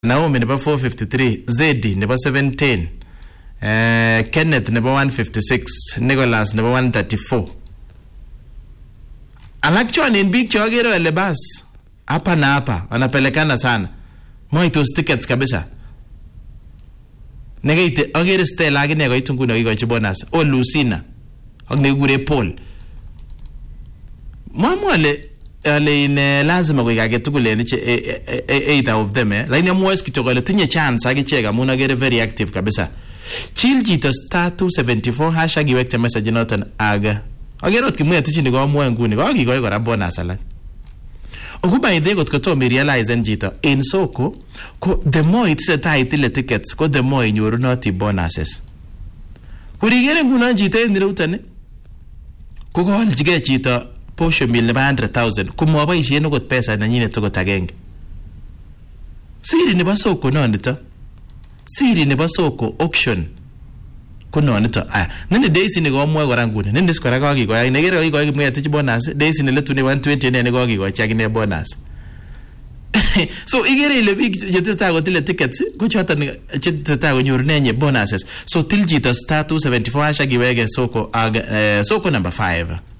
Naomi nebo 453, Zedi nebo 17, Kenneth nebo 156, Nicholas nebo 134. Alak chon in big chogero ele bas hapa na hapa wanapelekana sana. Moitos tickets kabisa. Negaite agere Stella agine ko itunguno ikochi bonus. O Lucina. Ak negure Paul. Mamole ale in lazima ko ikage tugul en 8 of them lakini amwes kitokole tinye chance akicheka amun agere very active kabisa. Chill chito *274 hashtag iwekte message noton aga. Agere ot kimwe tichini ko amwe nguni ko kikoi kora bonus alak. Okuba ide got ko to me realize en chito in soko ko the more itesetai itile tickets ko the more inyoru noti bonuses. Kurigere ngunon chito en ireuton ko koaljige chito posho mil nebo 100,000 kumaboisien okot pesa nanyinet okot agenge. Siri nebo soko nonito. Siri nebo soko auction ko nonito. Nene Daisy ni ko mwe kora nguni. Nene skora ko kikoya. Negere ko kikoya kimwe tich bonus. Daisy ni letu ni 120 ne ko kikoya chakine bonus. So igere ile big jetesta ko tile tickets ko choton jetesta ko nyoru nenye bonuses. So til chito *274 hashtag iwege soko soko number 5.